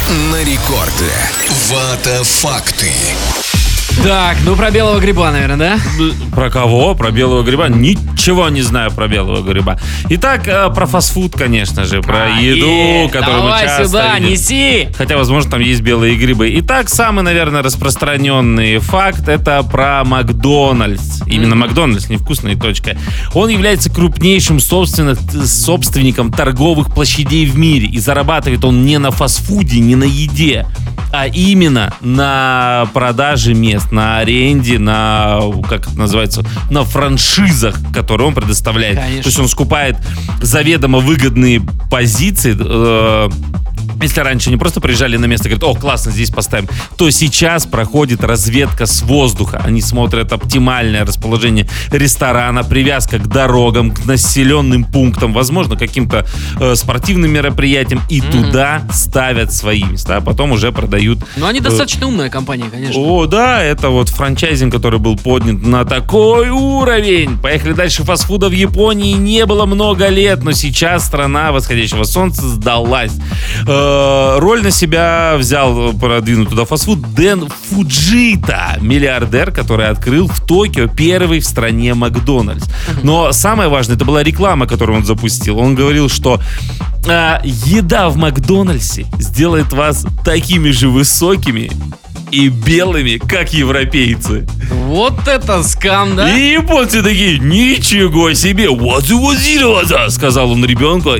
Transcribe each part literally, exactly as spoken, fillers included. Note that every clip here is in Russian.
на рекорде. Вата факты. Так, ну про белого гриба, наверное, да? Про кого? Про белого гриба? Ничего не знаю про белого гриба. Итак, про фастфуд, конечно же, про а, еду, е, которую мы давай часто сюда, видим. неси! Хотя, возможно, там есть белые грибы. Итак, самый, наверное, распространенный факт — это про Макдональдс. Именно mm-hmm. Макдональдс, невкусная точка. Он является крупнейшим собственником торговых площадей в мире. И зарабатывает он не на фастфуде, не на еде, а именно на продаже мест, на аренде, на, как это называется, на франшизах, которые он предоставляет. Конечно. То есть он скупает заведомо выгодные позиции. Э- Если раньше они просто приезжали на место и говорят: о, классно, здесь поставим, то сейчас проходит разведка с воздуха. Они смотрят оптимальное расположение ресторана, привязка к дорогам, к населенным пунктам, возможно, каким-то э, спортивным мероприятиям, и mm-hmm. туда ставят свои места, а потом уже продают. Но они достаточно э, умная компания, конечно. О, да, это вот франчайзинг, который был поднят на такой уровень. Поехали дальше. Фастфуда в Японии не было много лет, но сейчас страна восходящего солнца сдалась. Роль на себя взял продвинуть туда фастфуд Дэн Фуджита, миллиардер, который открыл в Токио первый в стране Макдональдс. Но самое важное, это была реклама, которую он запустил. Он говорил, что э, еда в Макдональдсе сделает вас такими же высокими и белыми, как европейцы. Вот это скам, да? И японцы такие: ничего себе, вазу-вазу-ваза, сказал он ребенку.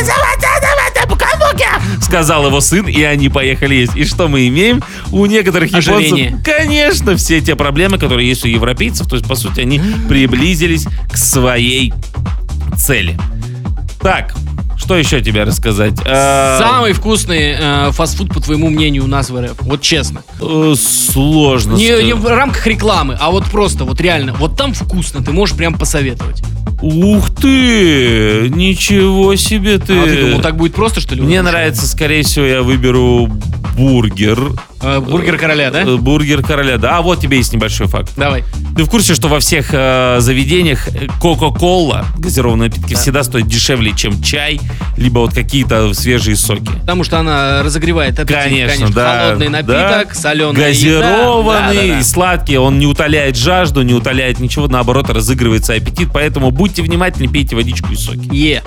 Сказал его сын, и они поехали есть. И что мы имеем? У некоторых Ожирение. японцев, конечно, все те проблемы, которые есть у европейцев. То есть, по сути, они приблизились к своей цели. Так, что еще тебе рассказать? Самый вкусный э, фастфуд, по твоему мнению, у нас в РФ. Вот честно. Э, сложно. Не, не в рамках рекламы, а вот просто, вот реально. Вот там вкусно, ты можешь прям посоветовать. Ух ты! Ничего себе ты! А ты думал, так будет просто, что ли? Мне нравится, скорее всего, я выберу бургер. Э, бургер короля, да? Бургер короля, да. А вот тебе есть небольшой факт. Давай. Ты в курсе, что во всех э, заведениях Кока-Кола, газированные напитки, да, всегда стоят дешевле, чем чай, либо вот какие-то свежие соки? Потому что она разогревает аппетит. Конечно, конечно. да. Холодный напиток, да. соленый. Газированный, да, да, да. сладкий, он не утоляет жажду, не утоляет ничего, наоборот, разыгрывается аппетит, поэтому будьте внимательны, пейте водичку и соки. Е.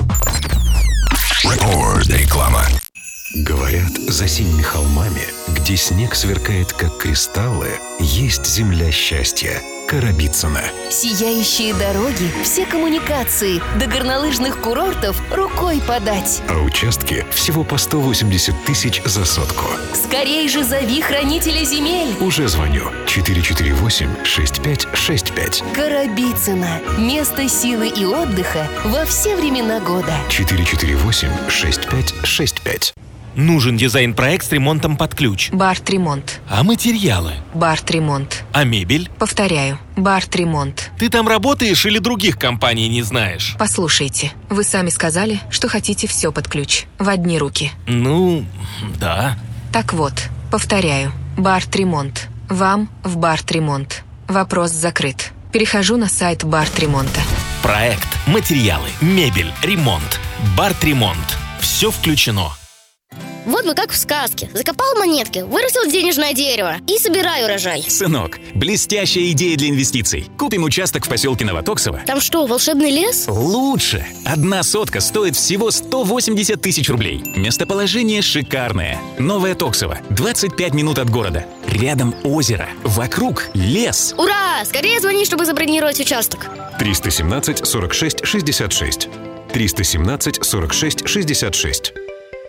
Рекорд. Реклама. Говорят, за синими холмами, где снег сверкает, как кристаллы, есть земля счастья. Коробицына. Сияющие дороги, все коммуникации, до горнолыжных курортов рукой подать. А участки всего по сто восемьдесят тысяч за сотку. Скорей же зови хранителя земель. Уже звоню. четыре четыре восемь шесть пять шесть пять. Коробицына. Место силы и отдыха во все времена года. четыре четыре восемь шесть пять шесть пять. Нужен дизайн-проект с ремонтом под ключ. Барт-ремонт. А материалы? Барт-ремонт. А мебель? Повторяю. Барт-ремонт. Ты там работаешь или других компаний не знаешь? Послушайте, вы сами сказали, что хотите все под ключ. В одни руки. Ну, да. Так вот, повторяю. Барт-ремонт. Вам в Барт-ремонт. Вопрос закрыт. Перехожу на сайт Барт-ремонта. Проект, материалы, мебель, ремонт. Барт-ремонт. Все включено. Вот мы как в сказке. Закопал монетки, вырастил денежное дерево и собираю урожай. Сынок, блестящая идея для инвестиций. Купим участок в поселке Новотоксово. Там что, волшебный лес? Лучше. Одна сотка стоит всего сто восемьдесят тысяч рублей. Местоположение шикарное. Новое Токсово. двадцать пять минут от города. Рядом озеро. Вокруг лес. Ура! Скорее звони, чтобы забронировать участок. триста семнадцать сорок шесть шестьдесят шесть. триста семнадцать сорок шесть шестьдесят шесть.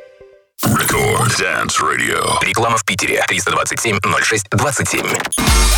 Рекорд Dance Radio. Реклама в Питере. триста двадцать семь ноль шесть двадцать семь.